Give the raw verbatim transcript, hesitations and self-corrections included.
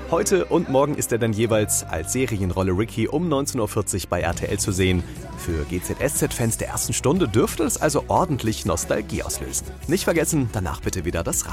Heute und morgen ist er dann jeweils als Serienrolle Ricky um neunzehn Uhr vierzig bei R T L zu sehen. Für G Z S Z-Fans der ersten Stunde dürfte es also ordentlich Nostalgie auslösen. Nicht vergessen, danach bitte wieder das